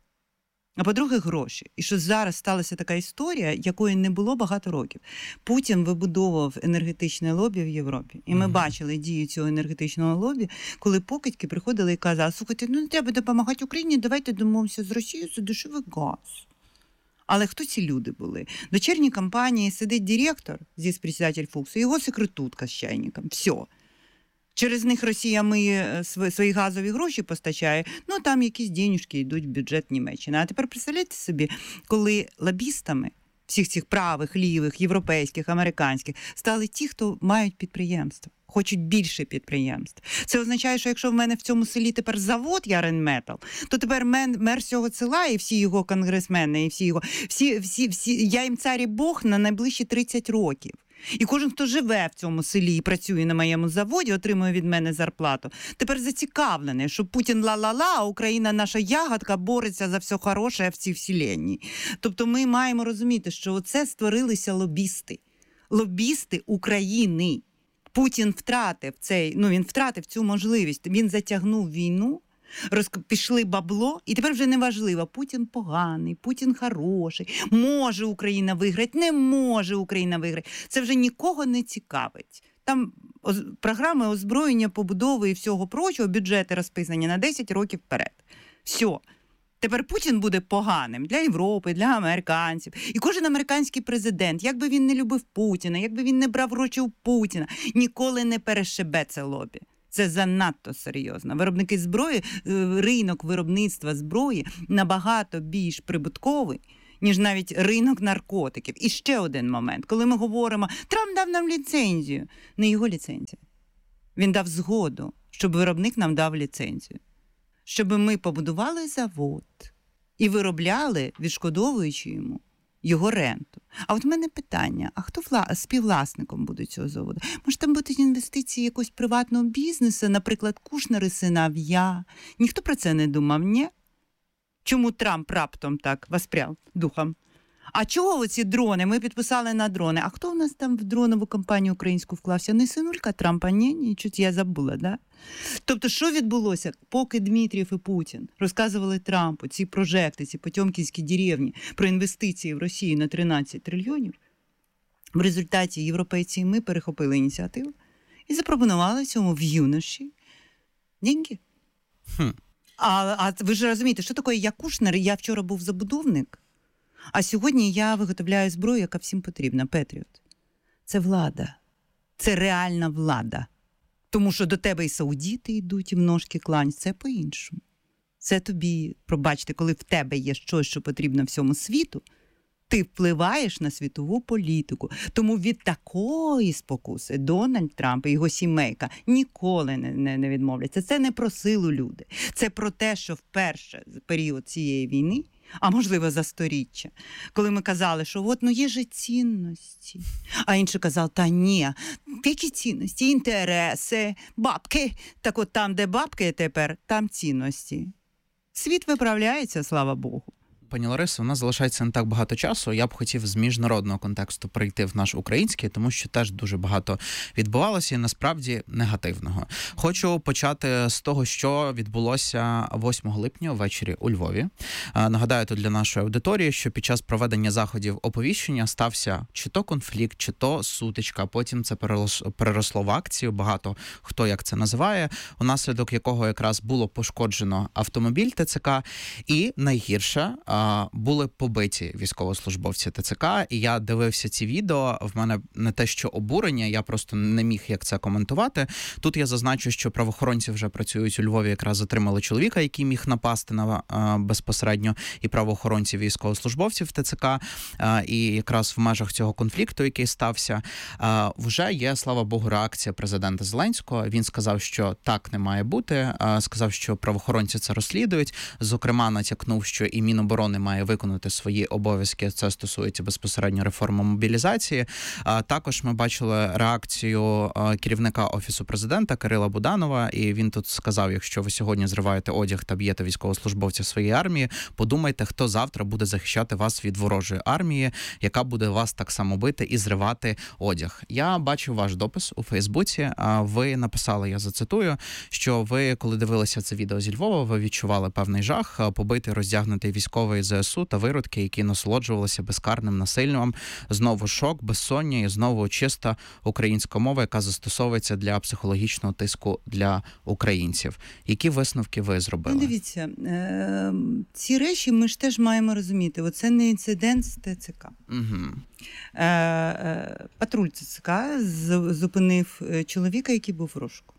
[SPEAKER 1] а по-друге, гроші. І що зараз сталася така історія, якої не було багато років. Путін вибудовував енергетичне лобі в Європі. І ми mm-hmm. бачили дію цього енергетичного лобі, коли покидьки приходили і казали, слухайте, ну не треба допомагати Україні, давайте домовимося з Росією за дешевий газ. Але хто ці люди були? В дочірній компанії сидить директор, здесь председатель Фукс, і його секретутка з чайником. Все. Через них Росія миє свої газові гроші постачає, ну там якісь денежки йдуть в бюджет Німеччини. А тепер представляєте собі, коли лобістами всіх цих правих, лівих, європейських, американських стали ті, хто мають підприємства, хочуть більше підприємств. Це означає, що якщо в мене в цьому селі тепер завод Яринметал, то тепер мен, мер цього села і всі його конгресмени, і всі його, всі, всі, всі, я їм цар і Бог на найближчі тридцять років. І кожен, хто живе в цьому селі і працює на моєму заводі, отримує від мене зарплату, тепер зацікавлений, що Путін ла-ла-ла, а Україна наша ягодка бореться за все хороше в цій вселенні. Тобто ми маємо розуміти, що оце створилися лобісти. Лобісти України. Путін втратив цей, ну він втратив цю можливість. Він затягнув війну, Розк... Пішли бабло, і тепер вже не важливо, Путін поганий, Путін хороший, може Україна виграти, не може Україна виграти. Це вже нікого не цікавить. Там оз... програми озброєння, побудови і всього прочого, бюджети розписані на десять років вперед. Все. Тепер Путін буде поганим для Європи, для американців. І кожен американський президент, як би він не любив Путіна, як би він не брав гроші у Путіна, ніколи не перешибе це лобі. Це занадто серйозно. Виробники зброї, ринок виробництва зброї набагато більш прибутковий, ніж навіть ринок наркотиків. І ще один момент. Коли ми говоримо, Трамп дав нам ліцензію. Не його ліцензія. Він дав згоду, щоб виробник нам дав ліцензію. Щоб ми побудували завод і виробляли, відшкодовуючи йому, його ренту. А от в мене питання, а хто вла... співвласником буде цього заводу? Може там будуть інвестиції якогось приватного бізнесу, наприклад, Кушнер і синов'я? Ніхто про це не думав, ні? Чому Трамп раптом так воспряв духом? А чого оці дрони? Ми підписали на дрони. А хто у нас там в дронову компанію українську вклався? Не синулька Трампа? Ні, ні, чуть я забула, да? Тобто, що відбулося? Поки Дмитрієв і Путін розказували Трампу ці прожекти, ці потьомкінські деревні про інвестиції в Росію на тринадцять трильйонів, в результаті європейці і ми перехопили ініціативу і запропонували цьому в юноші деньги.
[SPEAKER 3] Хм.
[SPEAKER 1] А, а ви ж розумієте, що таке я Кушнер? Я вчора був забудовник, а сьогодні я виготовляю зброю, яка всім потрібна. Петріот. Це влада. Це реальна влада. Тому що до тебе і саудіти йдуть, і в ножки клань. Це по-іншому. Це тобі, пробачте, коли в тебе є щось, що потрібно всьому світу, ти впливаєш на світову політику. Тому від такої спокуси Дональд Трамп і його сімейка ніколи не, не, не відмовляться. Це не про силу, люди. Це про те, що вперше в період цієї війни, а можливо за сторіччя, коли ми казали, що от, ну є же цінності. А інші казали, та ні, які цінності? Інтереси, бабки. Так от там, де бабки тепер, там цінності. Світ виправляється, слава Богу.
[SPEAKER 3] Пані Ларисо, у нас залишається не так багато часу. Я б хотів з міжнародного контексту прийти в наш український, тому що теж дуже багато відбувалося і насправді негативного. Хочу почати з того, що відбулося восьмого липня ввечері у Львові. Нагадаю тут для нашої аудиторії, що під час проведення заходів оповіщення стався чи то конфлікт, чи то сутичка, потім це переросло в акцію, багато хто як це називає, унаслідок якого якраз було пошкоджено автомобіль ТЦК, і найгірше – були побиті військовослужбовці ТЦК, і я дивився ці відео, в мене не те, що обурення, я просто не міг як це коментувати. Тут я зазначу, що правоохоронці вже працюють у Львові, якраз затримали чоловіка, який міг напасти на безпосередньо і правоохоронців, і військовослужбовців ТЦК, і якраз в межах цього конфлікту, який стався, вже є, слава Богу, реакція президента Зеленського. Він сказав, що так не має бути, сказав, що правоохоронці це розслідують, зокрема натякнув, що і Міноборони має виконати свої обов'язки. Це стосується безпосередньо реформи мобілізації. А також ми бачили реакцію керівника Офісу президента Кирила Буданова, і він тут сказав, якщо ви сьогодні зриваєте одяг та б'єте військовослужбовців своєї армії, подумайте, хто завтра буде захищати вас від ворожої армії, яка буде вас так само бити і зривати одяг. Я бачив ваш допис у Фейсбуці. Ви написали, я зацитую, що ви, коли дивилися це відео зі Львова, ви відчували певний жах, побитий, роздягнутий військовий ЗСУ та виродки, які насолоджувалися безкарним насиллям. Знову шок, безсоння і знову чиста українська мова, яка застосовується для психологічного тиску для українців. Які висновки ви зробили?
[SPEAKER 1] Ну, дивіться, е- ці речі ми ж теж маємо розуміти. Оце не інцидент з ТЦК.
[SPEAKER 3] Угу.
[SPEAKER 1] Е- е- патруль ТЦК з- зупинив чоловіка, який був в розшуку.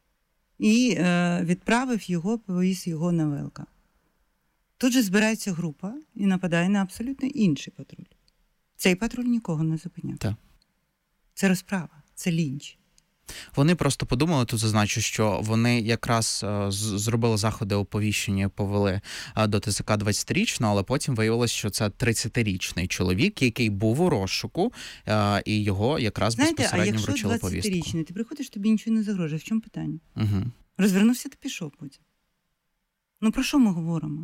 [SPEAKER 1] І е- відправив його, повіз його на ВЛК. Тут же збирається група і нападає на абсолютно інший патруль. Цей патруль нікого не зупиняв.
[SPEAKER 3] Так.
[SPEAKER 1] Це розправа, це лінч.
[SPEAKER 3] Вони просто подумали, тут зазначу, що вони якраз е, зробили заходи оповіщення, повели е, до ТЦК двадцятирічного, але потім виявилось, що це тридцятирічний чоловік, який був у розшуку, е, і його якраз
[SPEAKER 1] Знаєте,
[SPEAKER 3] безпосередньо вручили повістку.
[SPEAKER 1] А якщо двадцятирічний, ти приходиш, тобі нічого не загрожує. В чому питання?
[SPEAKER 3] Угу.
[SPEAKER 1] Розвернувся, ти пішов потім. Ну про що ми говоримо?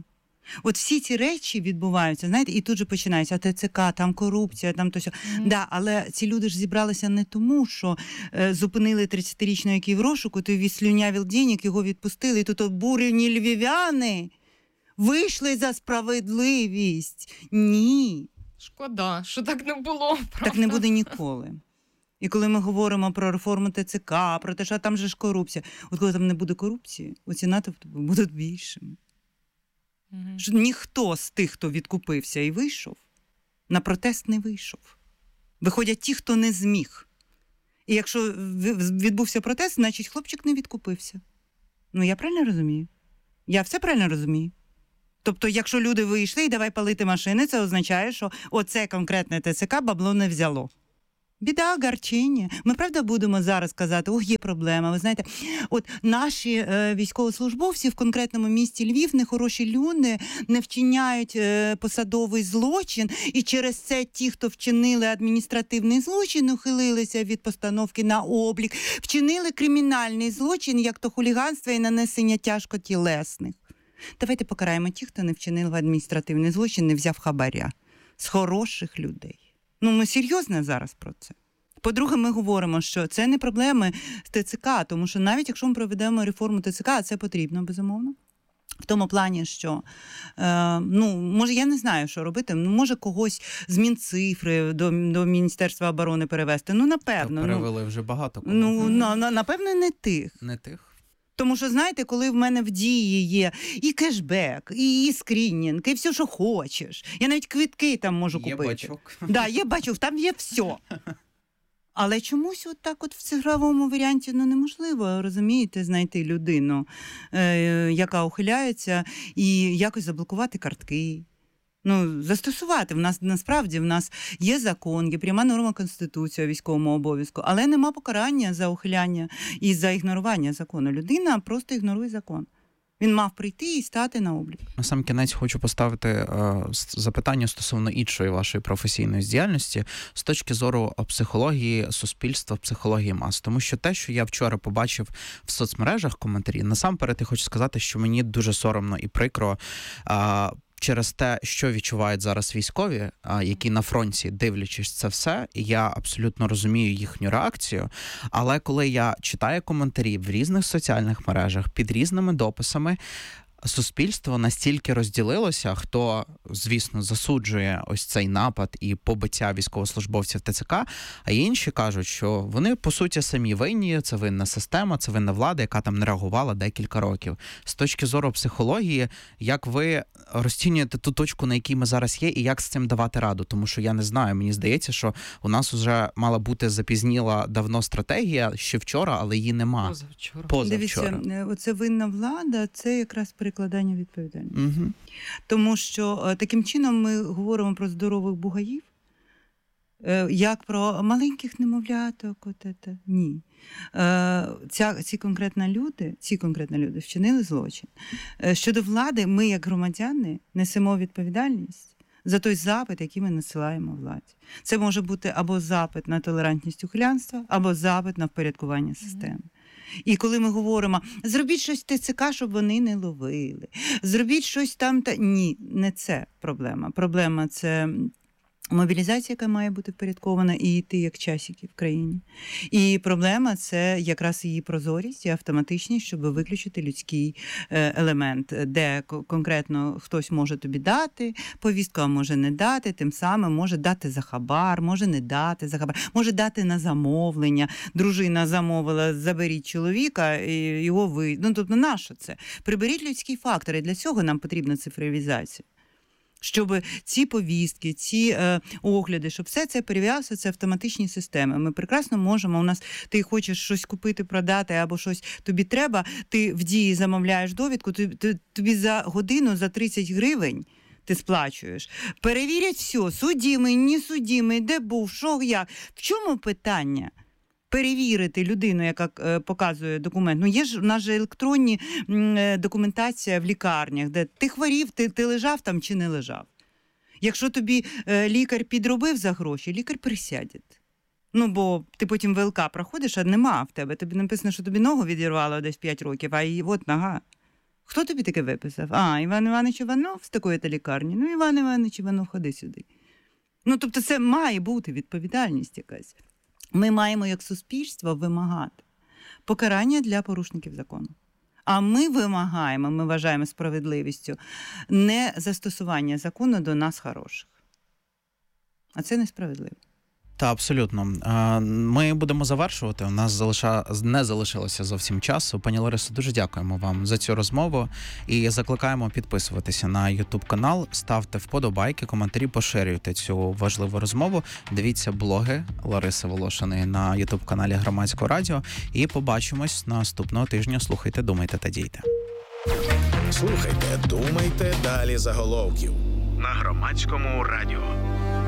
[SPEAKER 1] От всі ці речі відбуваються, знаєте, і тут же починається ТЦК, там корупція, там то сьо. Mm. Да, але ці люди ж зібралися не тому, що е, зупинили тридцятирічного, який в розшуку, то відслюнявив денег, його відпустили, і тут обурені львів'яни вийшли за справедливість. Ні.
[SPEAKER 2] Шкода, що так не було. Правда?
[SPEAKER 1] Так не буде ніколи. І коли ми говоримо про реформу ТЦК, про те, що там же ж корупція, от коли там не буде корупції, оці натовпи будуть більшими. Mm-hmm. Що ніхто з тих, хто відкупився і вийшов, на протест не вийшов. Виходять ті, хто не зміг. І якщо відбувся протест, значить хлопчик не відкупився. Ну, я правильно розумію? Я все правильно розумію? Тобто, якщо люди вийшли і давай палити машини, це означає, що оце конкретне ТЦК бабло не взяло. Біда, гарчиня. Ми, правда, будемо зараз казати, ох, є проблема. Ви знаєте, от наші е, військовослужбовці в конкретному місті Львів, нехороші люди, не вчиняють е, посадовий злочин, і через це ті, хто вчинили адміністративний злочин, ухилилися від постановки на облік, вчинили кримінальний злочин, як то хуліганство і нанесення тяжко тілесних. Давайте покараємо тих, хто не вчинив адміністративний злочин, не взяв хабаря. З хороших людей. Ну, ми серйозно зараз про це. По-друге, ми говоримо, що це не проблеми з ТЦК, тому що навіть якщо ми проведемо реформу ТЦК, це потрібно, безумовно. В тому плані, що, е, ну, може, я не знаю, що робити, ну, може когось з Мінцифри до, до Міністерства оборони перевести, ну, напевно.
[SPEAKER 3] То перевели ну, вже багато кого.
[SPEAKER 1] Ну, на, на, напевно, не тих.
[SPEAKER 3] Не тих.
[SPEAKER 1] Тому що, знаєте, коли в мене в дії є і кешбек, і скринінг, і все, що хочеш. Я навіть квитки там можу
[SPEAKER 3] є
[SPEAKER 1] купити.
[SPEAKER 3] Є бачок.
[SPEAKER 1] Да, є бачок, там є все. Але чомусь от так от в цифровому варіанті ну, неможливо, розумієте, знайти людину, е, яка ухиляється, і якось заблокувати картки. Ну, застосувати. В нас, насправді, в нас є закон, є пряма норма Конституції у військовому обов'язку, але нема покарання за ухиляння і за ігнорування закону. Людина просто ігнорує закон. Він мав прийти і стати на облік.
[SPEAKER 3] На сам кінець хочу поставити е, запитання стосовно іншої вашої професійної діяльності з точки зору психології суспільства, психології мас. Тому що те, що я вчора побачив в соцмережах коментарі, насамперед я хочу сказати, що мені дуже соромно і прикро е, через те, що відчувають зараз військові, які на фронті, дивлячись це все, і я абсолютно розумію їхню реакцію, але коли я читаю коментарі в різних соціальних мережах, під різними дописами, суспільство настільки розділилося, хто, звісно, засуджує ось цей напад і побиття військовослужбовців ТЦК, а інші кажуть, що вони, по суті, самі винні, це винна система, це винна влада, яка там не реагувала декілька років. З точки зору психології, як ви розцінюєте ту точку, на якій ми зараз є, і як з цим давати раду? Тому що я не знаю, мені здається, що у нас вже мала бути запізніла давно стратегія, ще вчора, але її нема.
[SPEAKER 2] Позавчора.
[SPEAKER 1] Позавчора. Дивіться, оце винна влада, це якраз перекладання відповідальності.
[SPEAKER 3] Угу.
[SPEAKER 1] Тому що таким чином ми говоримо про здорових бугаїв, як про маленьких немовляток. От це. Ні. Ця, ці конкретні люди, ці конкретні люди вчинили злочин. Щодо влади, ми, як громадяни, несемо відповідальність за той запит, який ми насилаємо владі. Це може бути або запит на толерантність ухилянства, або запит на впорядкування системи. І коли ми говоримо, зробіть щось в ТЦК, щоб вони не ловили, зробіть щось там, та ні, не це проблема. Проблема – це мобілізація, яка має бути впорядкована і йти як часики в країні. І проблема – це якраз її прозорість і автоматичність, щоб виключити людський елемент, де конкретно хтось може тобі дати повістку, а може не дати, тим самим може дати за хабар, може не дати за хабар, може дати на замовлення. Дружина замовила, заберіть чоловіка, і його ви... Ну, тобто, на що це? Приберіть людський фактор, і для цього нам потрібна цифровізація. Щоб ці повістки, ці е, огляди, щоб все це перевірялося, це автоматичні системи. Ми прекрасно можемо, у нас ти хочеш щось купити, продати або щось тобі треба, ти в Дії замовляєш довідку, тобі, тобі за годину, за тридцять гривень ти сплачуєш. Перевірять все, судимий, не судимий, де був, що, як. В чому питання? Перевірити людину, яка е, показує документ. Ну, є ж, у нас же електронні е, документація в лікарнях, де ти хворів, ти, ти лежав там чи не лежав. Якщо тобі е, лікар підробив за гроші, лікар присяде. Ну, бо ти потім ВЛК проходиш, а нема в тебе. Тобі написано, що тобі ногу відірвало десь п'ять років, а і от нога. Хто тобі таке виписав? А, Іван Іванович Іванов з такої-то лікарні. Ну, Іван Іванович Іванов, ходи сюди. Ну, тобто це має бути відповідальність якась. Ми маємо як суспільство вимагати покарання для порушників закону. А ми вимагаємо, ми вважаємо справедливістю, не застосування закону до нас хороших. А це несправедливо.
[SPEAKER 3] Та, абсолютно. Е, Ми будемо завершувати. У нас залиша... не залишилося зовсім часу. Пані Ларисо, дуже дякуємо вам за цю розмову і закликаємо підписуватися на YouTube-канал, ставте вподобайки, коментарі, поширюйте цю важливу розмову. Дивіться блоги Лариси Волошиної на YouTube-каналі Громадського радіо і побачимось наступного тижня. Слухайте, думайте та дійте.
[SPEAKER 4] Слухайте, думайте, далі заголовків на Громадському радіо.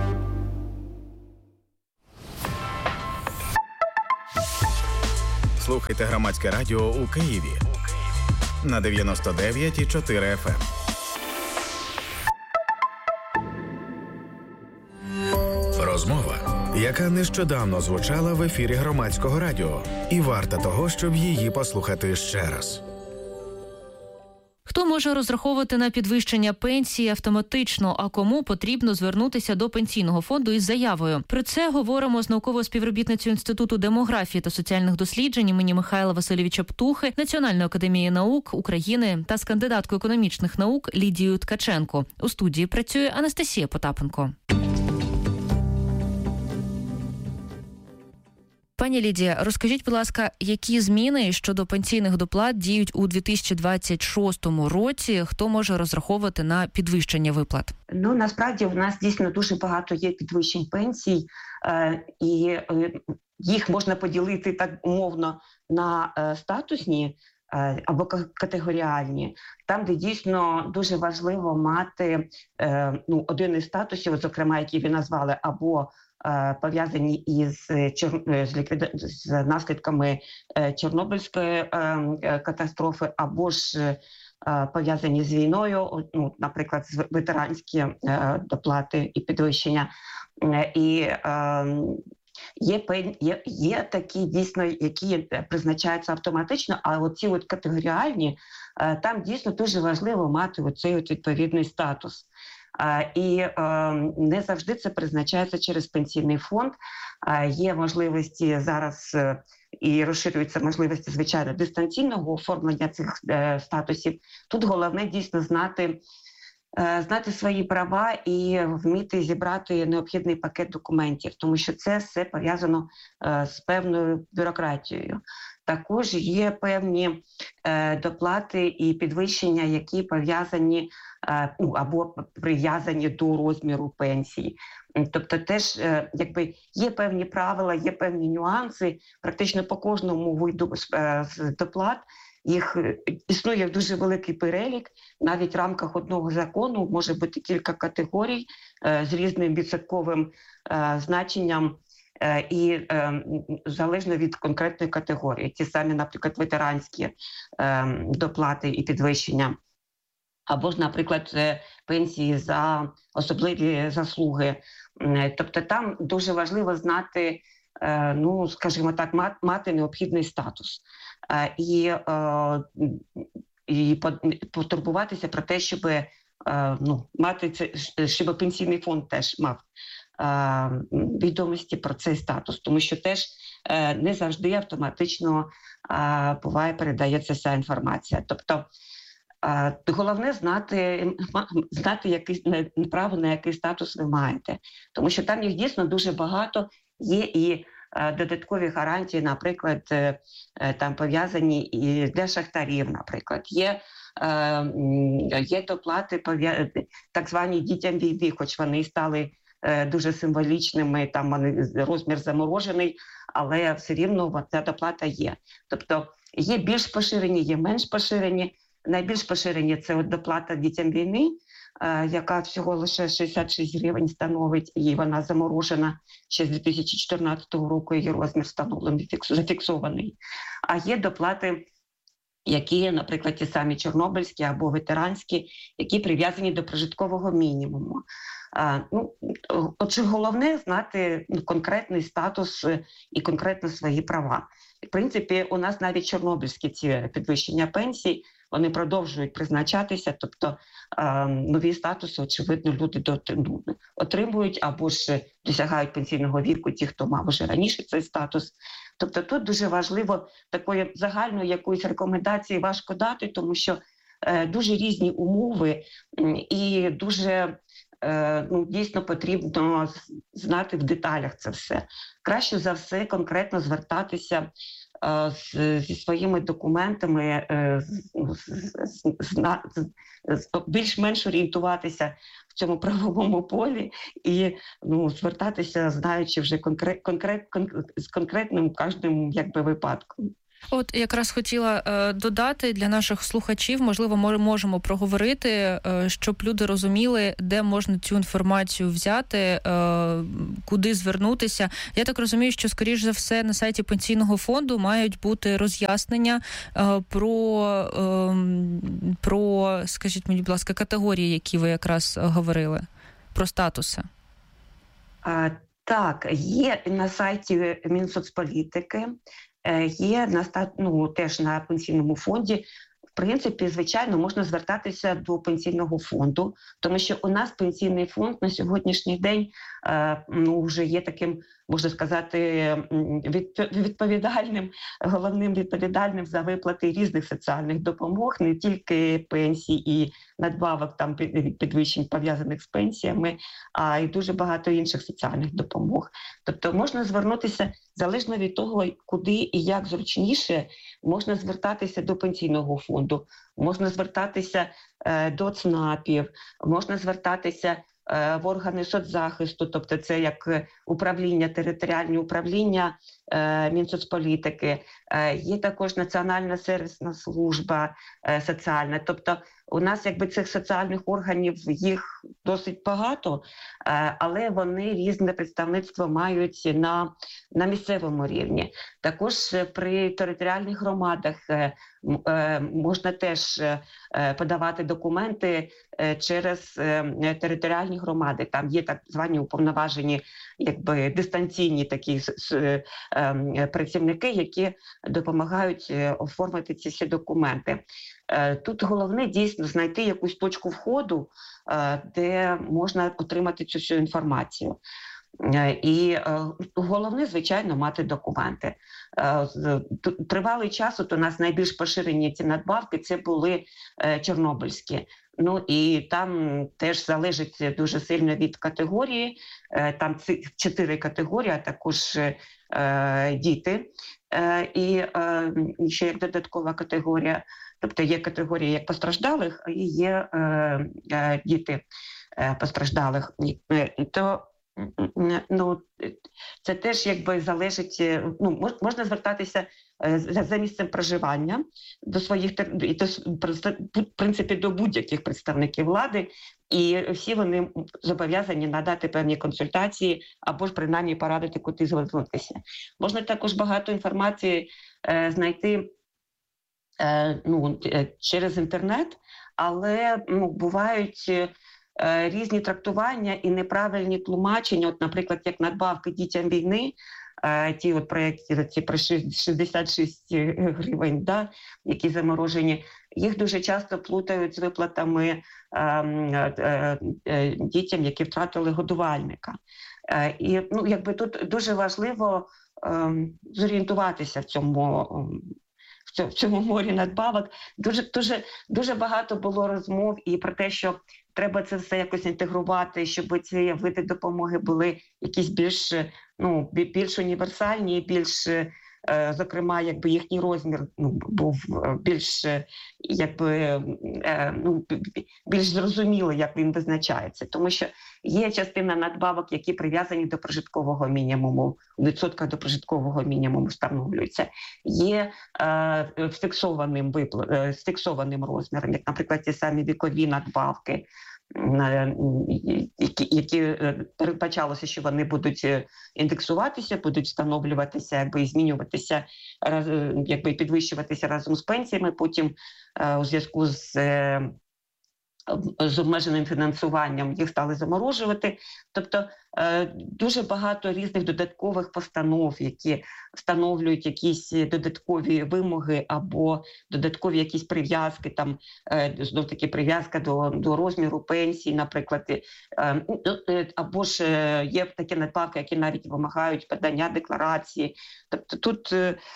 [SPEAKER 4] Слухайте Громадське радіо у Києві на дев'яносто дев'ять і чотири еф ем. Розмова, яка нещодавно звучала в ефірі Громадського радіо, і варта того, щоб її послухати ще раз.
[SPEAKER 5] Хто може розраховувати на підвищення пенсії автоматично, а кому потрібно звернутися до Пенсійного фонду із заявою? Про це говоримо з науковою співробітницею Інституту демографії та соціальних досліджень імені Михайла Васильовича Птухи, Національної академії наук України та з кандидаткою економічних наук Лідією Ткаченко. У студії працює Анастасія Потапенко. Пані Лідія, розкажіть, будь ласка, які зміни щодо пенсійних доплат діють у дві тисячі двадцять шостому році? Хто може розраховувати на підвищення виплат?
[SPEAKER 6] Ну, насправді, у нас дійсно дуже багато є підвищень пенсій, е, і е, їх можна поділити так умовно на е, статусні е, або категоріальні, там, де дійсно дуже важливо мати е, ну, один із статусів, зокрема, які ви назвали, або пов'язані із з, ліквіда... з наслідками Чорнобильської катастрофи, або ж пов'язані з війною, ну, наприклад, з ветеранські доплати і підвищення. І є, є, є такі, дійсно, які призначаються автоматично, а оці от категоріальні, там дійсно дуже важливо мати оцей от відповідний статус. І не завжди це призначається через пенсійний фонд. Є можливості зараз і розширюються можливості, звичайно, дистанційного оформлення цих статусів. Тут головне дійсно знати, знати свої права і вміти зібрати необхідний пакет документів, тому що це все пов'язано з певною бюрократією. Також є певні е, доплати і підвищення, які пов'язані е, ну, або прив'язані до розміру пенсії. Тобто теж е, якби є певні правила, є певні нюанси. Практично по кожному виду е, з доплат їх існує дуже великий перелік. Навіть в рамках одного закону може бути кілька категорій е, з різним відсотковим е, значенням. І е, залежно від конкретної категорії. Ті самі, наприклад, ветеранські е, доплати і підвищення. Або ж, наприклад, пенсії за особливі заслуги. Тобто там дуже важливо знати, е, ну, скажімо так, мати необхідний статус. Е, і, е, і потурбуватися про те, щоб, е, ну, мати це, щоб пенсійний фонд теж мав відомості про цей статус, тому що теж не завжди автоматично буває, передається ця інформація. Тобто головне знати, знати який, право, на який статус ви маєте, тому що там їх дійсно дуже багато, є і додаткові гарантії, наприклад, там пов'язані і для шахтарів, наприклад, є є доплати, так звані дітям війни, хоч вони стали дуже символічними, там розмір заморожений, але все рівно ця доплата є. Тобто є більш поширені, є менш поширені. Найбільш поширені – це от доплата дітям війни, яка всього лише шістдесят шість гривень становить, і вона заморожена ще з дві тисячі чотирнадцятого року, її розмір встановлений, зафіксований. А є доплати, які, наприклад, ті самі чорнобильські або ветеранські, які прив'язані до прожиткового мінімуму. А, ну, отже, головне знати ну, конкретний статус і конкретно свої права. В принципі, у нас навіть чорнобильські ці підвищення пенсій, вони продовжують призначатися, тобто е, нові статуси, очевидно, люди до, ну, отримують або ж досягають пенсійного віку ті, хто мав уже раніше цей статус. Тобто тут дуже важливо такої загальної якоїсь рекомендації важко дати, тому що е, дуже різні умови і дуже е, ну, дійсно потрібно знати в деталях це все. Краще за все конкретно звертатися е, з, зі своїми документами, е, з, з, з, більш-менш орієнтуватися в цьому правовому полі і ну, звертатися, знаючи вже конкрет, конкрет, конкрет, з конкретним кожним якби, випадком.
[SPEAKER 5] От якраз хотіла е, додати для наших слухачів, можливо, ми можемо проговорити, е, щоб люди розуміли, де можна цю інформацію взяти, е, куди звернутися. Я так розумію, що, скоріш за все, на сайті Пенсійного фонду мають бути роз'яснення е, про, е, про, скажіть мені, будь ласка, категорії, які ви якраз говорили, про статуси.
[SPEAKER 6] А, так, є на сайті Мінсоцполітики, є на, ну, теж на Пенсійному фонді. В принципі, звичайно, можна звертатися до Пенсійного фонду, тому що у нас Пенсійний фонд на сьогоднішній день е, ну, вже є таким, можна сказати, відповідальним, головним відповідальним за виплати різних соціальних допомог, не тільки пенсій і надбавок, там підвищень пов'язаних з пенсіями, а й дуже багато інших соціальних допомог. Тобто можна звернутися, залежно від того, куди і як зручніше, можна звертатися до Пенсійного фонду, можна звертатися е, до ЦНАПів, можна звертатися в органи соцзахисту, тобто це як управління, територіальні управління е, Мінсоцполітики, е, є також Національна сервісна служба е, соціальна. Тобто у нас якби цих соціальних органів їх досить багато, е, але вони різне представництво мають на, на місцевому рівні. Також при територіальних громадах е, е, можна теж е, подавати документи е, через е, територіальні громади. Там є так звані уповноважені, якби дистанційні такі е, е, працівники, які допомагають оформити ці всі документи. Е, тут головне дійсно знайти якусь точку входу, е, де можна отримати цю всю інформацію. І е, головне, звичайно, мати документи. Е, тривалий час от у нас найбільш поширені ці надбавки – це були е, чорнобильські. Ну і там теж залежить дуже сильно від категорії. Е, там ці чотири категорії, а також е, діти. Е, і е, ще як додаткова категорія. Тобто є категорія як постраждалих, і є е, е, діти е, постраждалих. Е, то ну, це теж якби залежить, ну, можна звертатися за місцем проживання до своїх, в принципі, до будь-яких представників влади, і всі вони зобов'язані надати певні консультації або ж принаймні порадити, куди звернутися. Можна також багато інформації е, знайти е, ну, через інтернет, але ну, бувають різні трактування і неправильні тлумачення, от, наприклад, як надбавки дітям війни, ті от проєкти, ці про шістдесят шість гривень, да, які заморожені, їх дуже часто плутають з виплатами е, е, е, дітям, які втратили годувальника. Е, і ну, якби тут дуже важливо е, зорієнтуватися в цьому в цьому морі надбавок. Дуже, дуже, дуже багато було розмов і про те, що треба це все якось інтегрувати, щоб ці види допомоги були якісь більш, ну, більш універсальні, більш, зокрема, якби їхній розмір ну, був більш, якби, ну, більш зрозумілий, як він визначається. Тому що є частина надбавок, які прив'язані до прожиткового мінімуму, відсотка до прожиткового мінімуму встановлюються. Є е, фіксованим, випл... з фіксованим розміром, як, наприклад, ті самі вікові надбавки, які, які передбачалося, що вони будуть індексуватися, будуть встановлюватися, якби змінюватися, якби підвищуватися разом з пенсіями. Потім у зв'язку з з обмеженим фінансуванням, їх стали заморожувати. Тобто дуже багато різних додаткових постанов, які встановлюють якісь додаткові вимоги або додаткові якісь прив'язки, там знов таки прив'язка до, до розміру пенсії, наприклад, або ж є такі надбавки, які навіть вимагають подання декларації. Тобто тут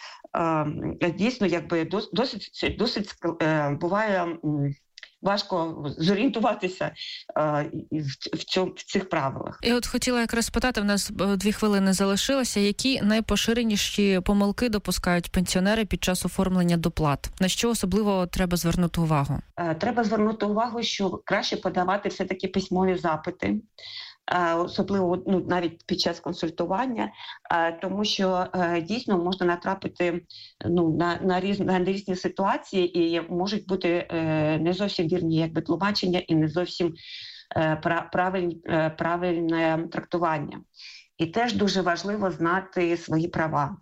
[SPEAKER 6] дійсно якби досить, досить буває важко зорієнтуватися е, в, в, цьому, в цих правилах.
[SPEAKER 5] І от хотіла якраз спитати, в нас дві хвилини залишилося, які найпоширеніші помилки допускають пенсіонери під час оформлення доплат? На що особливо треба звернути увагу?
[SPEAKER 6] Е, треба звернути увагу, що краще подавати все-таки письмові запити, особливо ну, навіть під час консультування, тому що дійсно можна натрапити ну, на, на, різні, на різні ситуації і можуть бути не зовсім вірні якби, тлумачення і не зовсім правильні, правильне трактування. І теж дуже важливо знати свої права.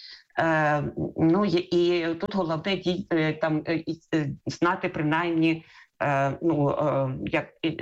[SPEAKER 6] Ну, і тут головне там, знати принаймні ну, як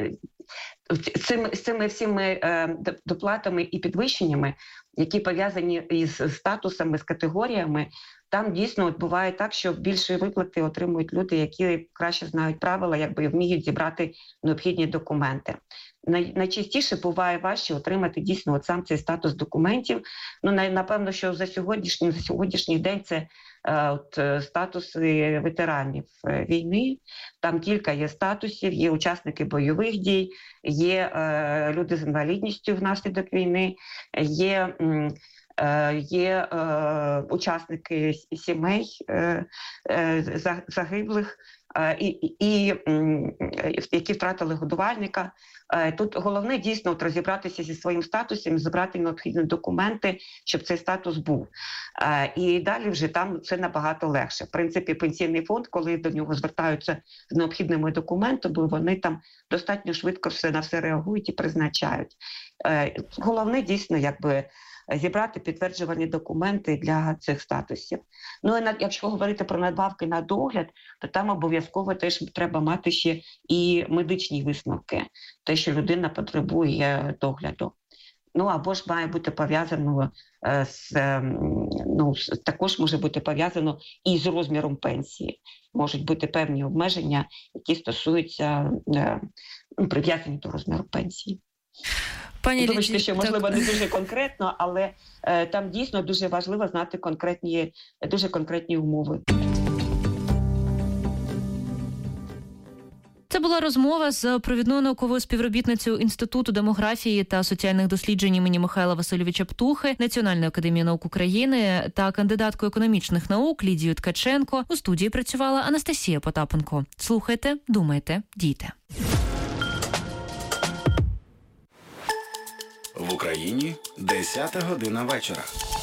[SPEAKER 6] Цим, з цими всіми е, доплатами і підвищеннями, які пов'язані із статусами, з категоріями, там дійсно от буває так, що більше виплати отримують люди, які краще знають правила, якби вміють зібрати необхідні документи. Най, найчастіше буває важче отримати дійсно от сам цей статус документів. Ну, напевно, що за сьогоднішній, за сьогоднішній день це е, от, статуси ветеранів війни. Там кілька є статусів, є учасники бойових дій, є е, люди з інвалідністю внаслідок війни, є, е, є е, учасники сімей е, е, загиблих, е, і, і, і які втратили годувальника. Е, тут головне дійсно от розібратися зі своїм статусом, зібрати необхідні документи, щоб цей статус був. Е, і далі вже там це набагато легше. В принципі, пенсійний фонд, коли до нього звертаються з необхідними документами, вони там достатньо швидко все на все реагують і призначають. Е, головне дійсно якби зібрати підтверджувальні документи для цих статусів. Ну і якщо говорити про надбавки на догляд, то там обов'язково теж треба мати ще і медичні висновки, те, що людина потребує догляду. Ну або ж має бути пов'язано з, ну, також може бути пов'язано і з розміром пенсії. Можуть бути певні обмеження, які стосуються ну, прив'язані до розміру пенсії.
[SPEAKER 5] Пані
[SPEAKER 6] Вибачте,
[SPEAKER 5] Лідії,
[SPEAKER 6] що можливо
[SPEAKER 5] так.
[SPEAKER 6] не дуже конкретно, але е, там дійсно дуже важливо знати конкретні, дуже конкретні умови.
[SPEAKER 5] Це була розмова з провідною науковою співробітницею Інституту демографії та соціальних досліджень імені Михайла Васильовича Птухи, Національної академії наук України та кандидаткою економічних наук Лідією Ткаченко. У студії працювала Анастасія Потапенко. Слухайте, думайте, дійте.
[SPEAKER 4] В Україні десята година вечора.